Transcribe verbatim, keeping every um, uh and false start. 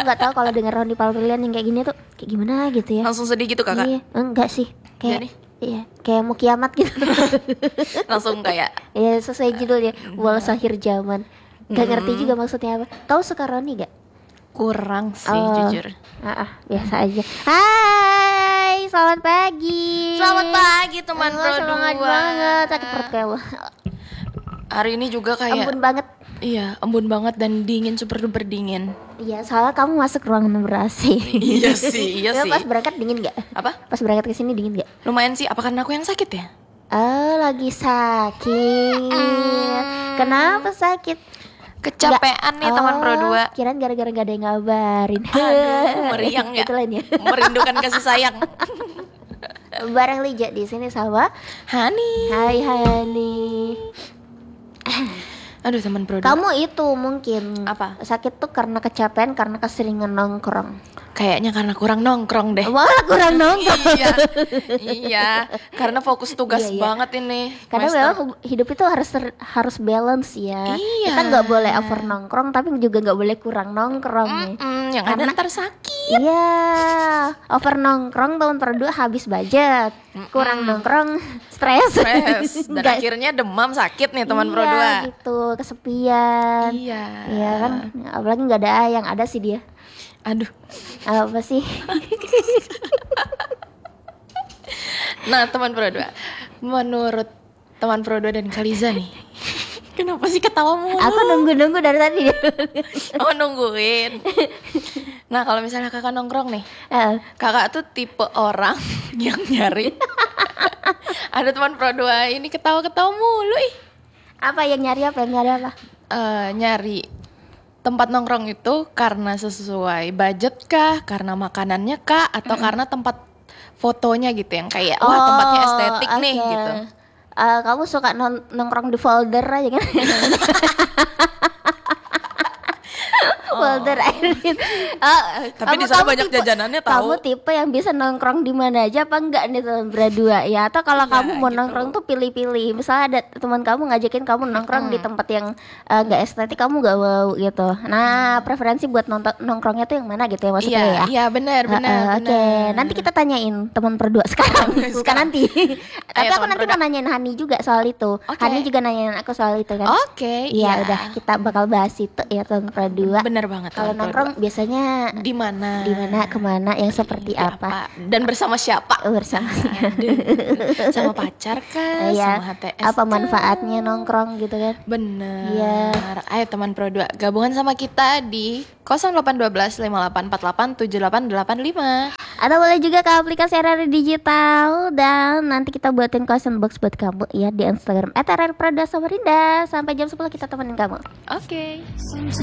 nggak tahu kalau denger Rondy Pavilion yang kayak gini tuh kayak gimana gitu ya. Langsung sedih gitu kakak? Iya, enggak sih. Kayak Jadi? iya, kayak mau kiamat gitu. Langsung kayak Iya, sesuai judulnya, walau akhir zaman. Gak Hmm. ngerti juga maksudnya apa. Tahu suka Rondy gak? kurang sih Oh. jujur. Ah, ah, biasa aja. Hai, selamat pagi. Selamat pagi teman Oh, Pro semangat dua. banget, sakit perut kayak lo. Hari ini juga kayak Ampun banget. iya, embun banget dan dingin, super duper dingin. Iya, soalnya kamu masuk ruangan ber-A C. Iya sih, iya Ya, sih. pas berangkat dingin gak? Apa? Pas berangkat ke sini dingin gak? Lumayan sih, apa karena aku yang sakit ya? Oh, lagi sakit. Kenapa sakit? Kecapean nih teman Pro dua. Kirain gara-gara gak ada yang ngabarin. Aduh, meriang ya. Itu lainnya. Merindukan kasih sayang. Bareng Lija di sini sama. Hani. Hai Hani. Aduh teman Pro dua. Kamu itu mungkin Apa? sakit tuh karena kecapean, karena keseringan nongkrong. Kayaknya karena kurang nongkrong deh. Malah kurang nongkrong. Iya, iya, karena fokus tugas Iya, iya. banget ini. Karena Master. memang hub- hidup itu harus ter- harus balance ya. Iya. Kita nggak boleh over nongkrong, tapi juga nggak boleh kurang nongkrong nih. Mm-mm, yang Karena- ada ntar sakit. Iya, over nongkrong tahun berdua habis budget, kurang nongkrong stres, Stres dan Nggak- akhirnya demam sakit nih teman Pro iya, dua. gitu, kesepian. Iya. Iya kan, apalagi nggak ada yang ada sih dia. Aduh. Apa sih? Nah teman Pro dua, menurut teman Pro dua dan Kaliza nih, kenapa sih ketawa mulu? Aku nunggu-nunggu dari tadi. Oh nungguin. Nah kalau misalnya kakak nongkrong nih, Eh, kakak tuh tipe orang yang nyari. Ada teman Pro dua ini ketawa-ketawa mulu ih. apa yang nyari apa yang nyari apa? Eh, nyari tempat nongkrong itu karena sesuai budget kah, karena makanannya kah, atau karena tempat fotonya gitu yang kayak wah tempatnya estetik nih oke. gitu. Eh, kamu suka non- nongkrong di folder aja kan? Folder Airin. Oh, Tapi kamu- di sana kamu banyak tipe- jajanannya tahu. Kamu tipe yang bisa nongkrong di mana aja apa enggak nih teman berdua ya? Atau kalau Iya, kamu mau gitu. nongkrong tuh pilih-pilih. Misalnya ada teman kamu ngajakin kamu nongkrong di tempat yang eh, enggak estetik, kamu enggak mau gitu. Nah, preferensi buat nonton nongkrongnya tuh yang mana gitu ya maksudnya Iya, ya? iya benar Heeh, benar. Oke, benar. nanti kita tanyain teman berdua sekarang, bukan Sekarang. nanti. Tapi aku teman nanti berdua. mau nanyain Hani juga soal itu. Oke. Hani juga nanyain aku soal itu kan. Oke, Iya, udah kita bakal bahas itu ya teman berdua. Benar banget. Kalau teman Pro nongkrong biasanya dua. di mana? di mana, kemana, yang seperti Iya, apa? Dan bersama siapa? Bersama. Aduh, sama pacar kah? Iya. Sama H T S Apa kah? manfaatnya nongkrong gitu kan? Bener. Iya. Ayo teman Pro dua, gabungan sama kita di nol delapan satu dua lima delapan empat delapan tujuh delapan delapan lima. Atau boleh juga ke aplikasi R R Digital, dan nanti kita buatin question box buat kamu ya di Instagram et r r prada samarinda. Sampai jam sepuluh kita temenin kamu. Oke.